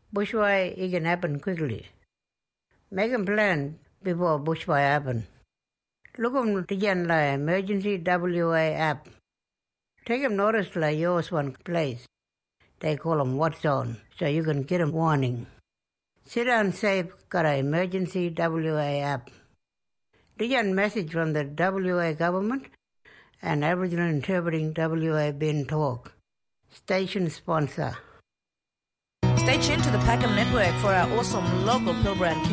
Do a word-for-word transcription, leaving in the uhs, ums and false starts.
bushfire it can happen quickly. Make a plan before bushfire happen. Look on the emergency W A app. Take them notice like yours one place. They call them What's On, so you can get a warning. Sit down safe got an emergency W A app. The message from the W A government and Aboriginal Interpreting W A Bin Talk. Station sponsor. Stay tuned to the Packham Network for our awesome local program.